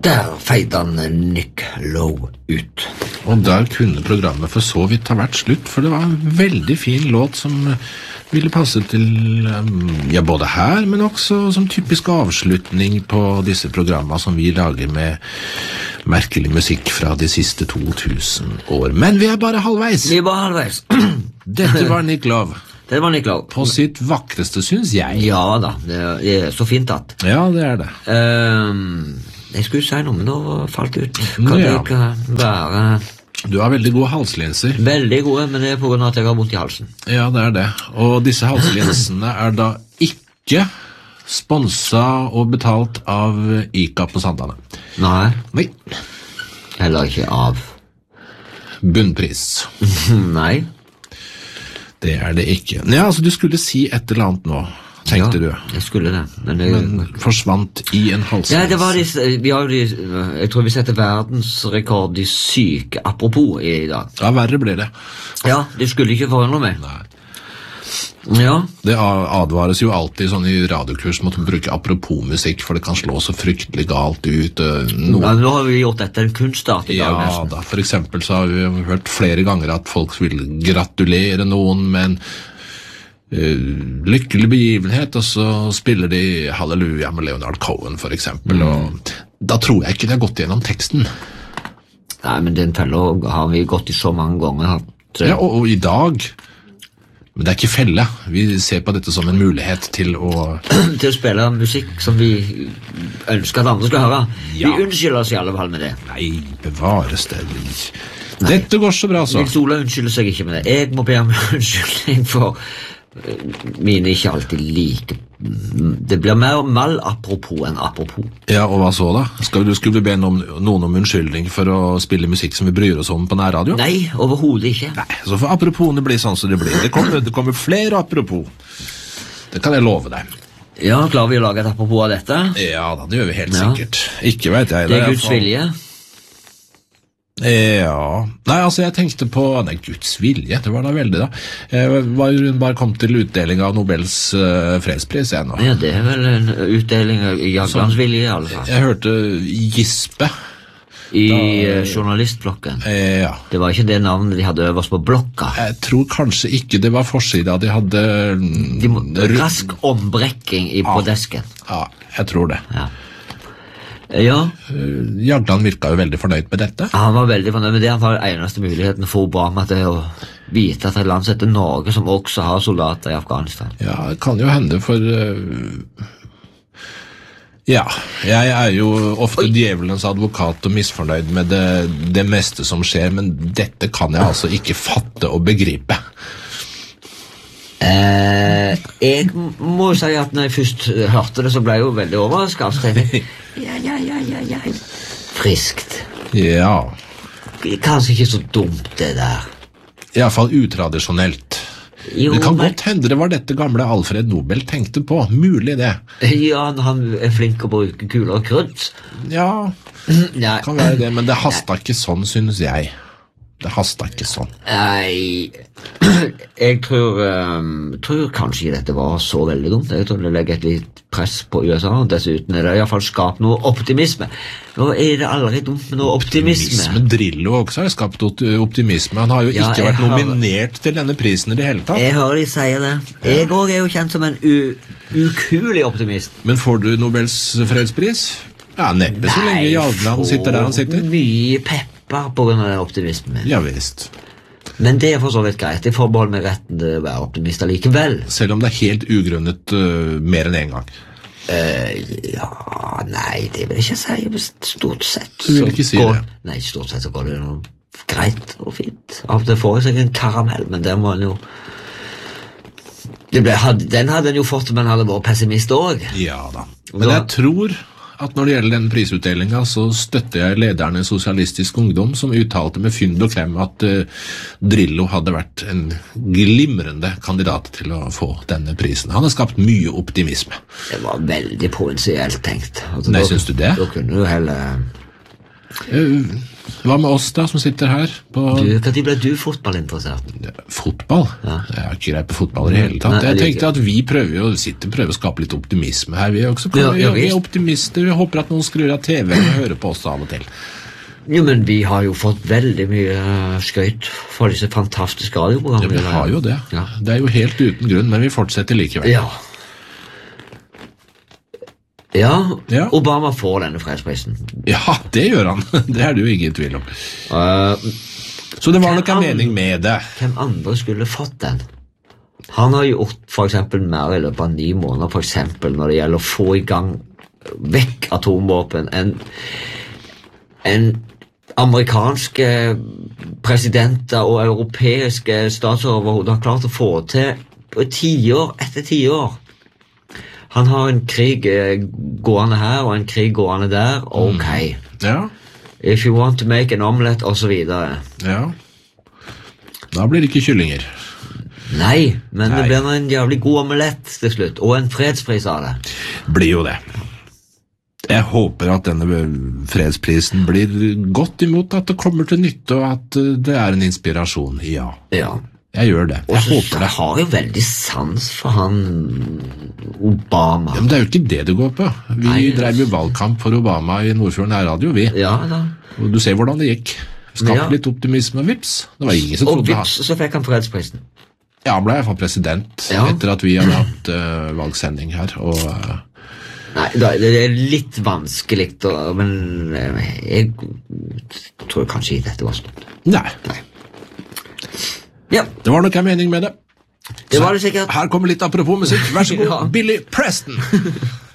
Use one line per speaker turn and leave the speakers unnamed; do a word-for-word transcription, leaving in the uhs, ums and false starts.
Der feide han Nick Lowe ut.
Og der kunne programmet for så vidt ha vært slutt, for det var en veldig fin låt som ville passe til, ja, både her, men også som typisk avslutning på disse programmene som vi lager med merkelig musikk fra de siste to tusen år. Men vi er bare halvveis.
Vi er bare halvveis.
Dette var Nick Lowe.
Det var Nick Lowe.
På sitt vakreste, synes jeg.
Ja da, det er så fint at.
Ja, det er det.
Um, jeg skulle si noe, men nå falt det ut. Kan
ja.
det ikke være...
Du har veldig gode halslinser.
Veldig gode, men det er på grunn av at jeg har vondt i halsen.
Ja, det er det. Og disse halslinsene er da ikke sponset og betalt av ICA på Sandane.
Nei.
Nei.
Heller ikke av...
Bunnpris.
Nei.
Det er det ikke. Ja, altså du skulle si et eller annet nå, tenkte
ja,
du.
Jeg skulle det. Men, det,
men forsvant i en halslins.
Ja, det var de, vi har de, jeg tror vi setter verdensrekord i syke apropos i dag.
Ja, verre blir det.
Ja, det skulle ikke forundre meg.
Nei.
Ja.
Det advares jo alltid sånn i radiokurs mot å bruke apropos-musikk, for det kan slå så fryktelig galt ut. Noen...
Ja, nå har vi gjort dette en kunstart i dag,
ja,
nesten.
Da, for eksempel så har vi hørt flere ganger at folk vil gratulere noen med en uh, lykkelig begivenhet, og så spiller de Halleluja med Leonard Cohen, for eksempel, mm. og da tror jeg ikke de har gått gjennom teksten.
Nei, men den fella har vi gått i så mange ganger. Så...
Ja, og, og i dag... Men det er ikke felle. Vi ser på dette som en mulighet til å...
til å spille musikk som vi ønsker at andre skal høre. Ja. Vi unnskylder oss i alle fall med det.
Nei, bevares det. Dette går så bra, så.
Nils Ola unnskylder seg ikke med det. Jeg må be om unnskyldning for mine ikke alltid like... Det blir mer mal apropos enn apropos.
Ja, og hva så da? Skal du skulle be noen, noen om unnskyldning for å spille musikk som vi bryr oss om på nærradio?
Nei, overhodet ikke.
Nei, så får apropos bli sånn som det blir. Det kommer, det kommer flere apropos. Det kan jeg love deg.
Ja, klarer vi å lage et apropos av dette?
Ja, da, det gjør vi helt
ja.
sikkert. Ikke vet jeg.
Det er Guds vilje.
Ja, nei, altså jeg tenkte på, nei, Guds vilje, det var da veldig da. Jeg var jo bare kom til utdeling av Nobels uh, fredspris igjen nå.
Ja, det er vel en utdeling av Jaglands vilje i alle fall.
Jeg hørte gispe.
I da, journalistblokken.
Eh, ja.
Det var ikke det navnet de hadde øverst på blokka.
Jeg tror kanskje ikke det var forsida. De hadde...
De må, rask ombrekking i, på
ja.
desken.
Ja, jeg tror det.
Ja. Ja.
Jagland virka jo veldig fornøyd med dette.
Han var veldig fornøyd med det. Han var eneste muligheten for Obama til å vite at et land heter Norge, som også har soldater i Afghanistan.
Ja, det kan jo hende for... Uh... Ja, jeg er jo ofte Oi. Djevelens advokat og misfornøyd med det, det meste som skjer, men dette kan jeg altså ikke fatte og begripe.
Eh, jeg må si at når jeg først hørte det, så ble jeg jo veldig overrasket. Ja, ja, ja, ja, ja. Friskt.
Ja.
Kanskje ikke så dumt det der.
I hvert fall utradisjonelt. Jo, det kan men... godt hende det var dette gamle Alfred Nobel tenkte på. Mulig det.
Ja, han er flink å bruke kuler og krutt.
Ja, det kan være det, men det hastet ikke sånn, synes jeg. Det hastet ikke sånn.
Nei, jeg tror, um, tror kanskje dette var så veldig dumt. Jeg tror det legger et litt press på U S A, og dessuten er det i hvert fall skapt noe optimisme. Nå er det aldri dumt med noe optimisme.
Optimisme, Drillo også har skapt optimisme. Han har jo ja, ikke vært nominert har... til denne prisen i det hele tatt.
Jeg hører de sier det. Jeg også er jo kjent som en ukulig optimist.
Men får du Nobels fredspris? Ja, neppe så lenge Jagland sitter der han sitter.
Mye pepp. Bare på grunn av den optimismen.
Ja, visst.
Men det er for så vidt greit. Jeg forbeholder meg retten til å være optimist likevel.
Selv om det er helt ugrunnet uh, mer enn en gang.
Uh, ja, nei, det vil jeg ikke si. Stort sett.
Du vil ikke si
går,
det?
Nei, stort sett så går det noe greit og fint. Av og til får jeg seg en karamell, men der må han jo... Det ble, had, den hadde han jo fått, men hadde vært pessimist også.
Ja da. Men da, jeg tror... at når det gjelder den prisutdelingen, så støtter jeg lederen i Sosialistisk Ungdom, som uttalte med fynd og klem at uh, Drillo hadde vært en glimrende kandidat til å få denne prisen. Han har skapt mye optimisme.
Det var veldig provinsielt tenkt. Altså,
Nei,
da,
synes du det?
Da kunne du heller...
Eh, Hva med oss da, som sitter her på
Du, hva tid ble du fotballinteressert?
fotball?
Ja.
Jeg er ikke grei på fotball i hele tatt.
Nei,
Jeg
det er
tenkte at vi prøver jo, sitter prøver å skape litt optimisme her. Vi er også
Ja, ja,
vi er
visst.
optimister. Vi håper at noen skrur av T V-en og hører på oss av og til.
Jo, men vi har jo fått veldig mye skøyt for disse fantastiske
Ja,
radioprogrammene.
vi har jo det.
Ja.
Det er jo helt uten grunn, men vi fortsetter likevel.
Ja. Ja,
Ja.
Obama får denne fredsprisen.
Ja, det gjør han. Det er det jo ingen tvil om.
Uh,
Så det var nok en
Hvem
mening med det.
hvem andre skulle fått den? Han har gjort for eksempel mer i løpet av ni måneder, for eksempel når det gjelder å få i gang vekk atomvåpen, enn en amerikanske presidenter og europeiske statsoverhoder har klart å få til på tiår etter tiår. Han har en krig eh, gående her og en krig gående der. Ok.
Ja,
If you want to make an omelette, og så videre.
ja. Da blir det ikke kyllinger.
Nei, men
Nei.
det blir en jævlig god omelett til slutt, og en fredspris av det.
Blir jo det. Jeg håper at denne fredsprisen blir godt imot, at det kommer til nytte, og at eh, det er en inspirasjon. Ja,
Ja.
jeg gjør det.
Og
Jeg
så
håper det.
har jeg veldig sans for han Obama.
Ja, men det er jo ikke det det går på. Vi
Nei.
drev jo valgkamp for Obama i Nordfjord nærradio, vi.
Ja da.
Og du ser hvordan det gikk. Skapte
Ja.
litt optimisme, vips. Det var ingen som
Og
trodde han.
vips, så fikk han fredsprisen.
Ja, han ble i hvert fall president
Ja.
etter at vi hadde hatt uh, valgsending her, og uh,
Nei, da- det er litt vanskelig, å- men eh, jeg tror kanskje ikke dette var slutt.
nei,
Ja,
det var nok en mening med det.
det
Så
var det sikkert.
Her kommer litt apropos musikk. Vær så god,
Ja.
Billy Preston.